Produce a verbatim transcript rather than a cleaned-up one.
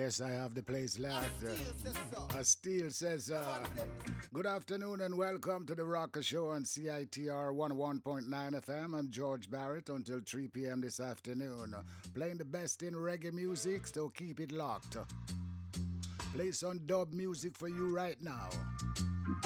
Yes, I have the place locked. A Steel says, uh, good afternoon and welcome to the Rocker Show on C I T R one oh one point nine F M. I'm George Barrett until three p.m. this afternoon. Playing the best in reggae music, so keep it locked. Play some dub music for you right now.